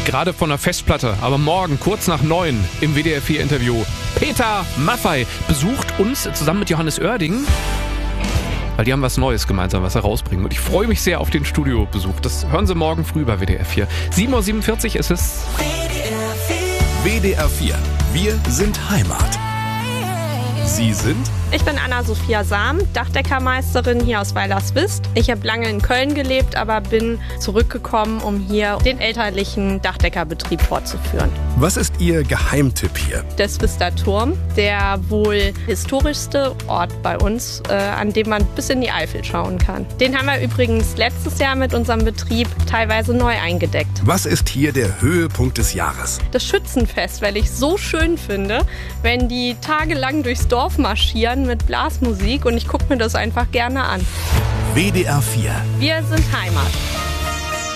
gerade von der Festplatte, aber morgen kurz nach 9 im WDR 4 Interview. Peter Maffay besucht uns zusammen mit Johannes Oerding, weil die haben was Neues gemeinsam, was herausbringen. Und ich freue mich sehr auf den Studiobesuch. Das hören Sie morgen früh bei WDR 4. 7:47 Uhr ist es. WDR 4. Wir sind Heimat. Sie sind? Ich bin Anna-Sophia Sam, Dachdeckermeisterin hier aus Weilerswist. Ich habe lange in Köln gelebt, aber bin zurückgekommen, um hier den elterlichen Dachdeckerbetrieb fortzuführen. Was ist Ihr Geheimtipp hier? Der Swister Turm, der wohl historischste Ort bei uns, an dem man bis in die Eifel schauen kann. Den haben wir übrigens letztes Jahr mit unserem Betrieb teilweise neu eingedeckt. Was ist hier der Höhepunkt des Jahres? Das Schützenfest, weil ich so schön finde, wenn die tagelang durchs Dorf marschieren mit Blasmusik, und ich gucke mir das einfach gerne an. WDR 4. Wir sind Heimat.